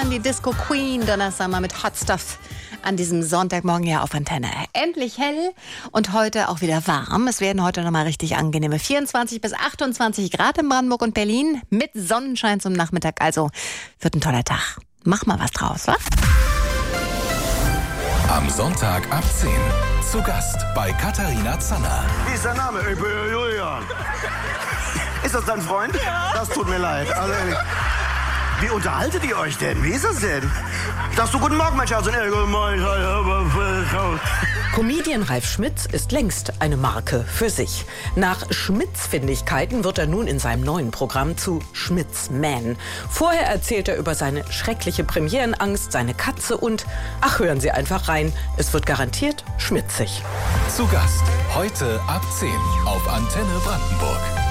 an die Disco Queen Donnerstag mal mit Hot Stuff an diesem Sonntagmorgen hier auf Antenne. Endlich hell und heute auch wieder warm. Es werden heute nochmal richtig angenehme 24 bis 28 Grad in Brandenburg und Berlin mit Sonnenschein zum Nachmittag. Also wird ein toller Tag. Mach mal was draus, wa? Am Sonntag ab 10 zu Gast bei Katharina Zanner. Wie ist dein Name? Ich bin Julian. Ist das dein Freund? Ja. Das tut mir leid. Also ehrlich. Wie unterhaltet ihr euch denn? Wie ist das denn? Sagst du guten Morgen, mein Schatz? Guten Morgen. Comedian Ralf Schmitz ist längst eine Marke für sich. Nach Schmitz-Findigkeiten wird er nun in seinem neuen Programm zu Schmitz-Man. Vorher erzählt er über seine schreckliche Premierenangst, seine Katze und, ach, hören Sie einfach rein, es wird garantiert schmitzig. Zu Gast heute ab 10 auf Antenne Brandenburg.